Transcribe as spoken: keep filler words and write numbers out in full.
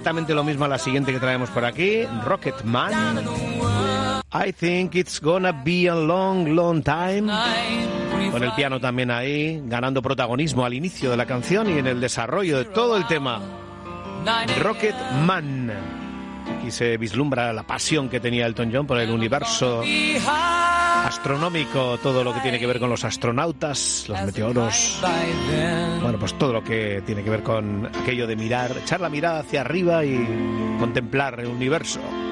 Exactamente lo mismo a la siguiente que traemos por aquí, Rocket Man. I think it's gonna be a long, long time. Con el piano también ahí, ganando protagonismo al inicio de la canción y en el desarrollo de todo el tema. Rocket Man. Aquí se vislumbra la pasión que tenía Elton John por el universo astronómico, todo lo que tiene que ver con los astronautas, los meteoros. Bueno, pues todo lo que tiene que ver con aquello de mirar, echar la mirada hacia arriba y contemplar el universo.